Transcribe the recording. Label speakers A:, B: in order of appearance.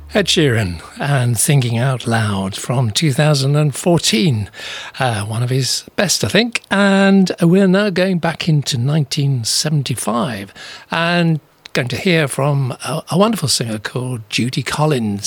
A: Ed Sheeran and Thinking Out Loud from 2014, one of his best, I think. And we're now going back into 1975 and going to hear from a wonderful singer called Judy Collins.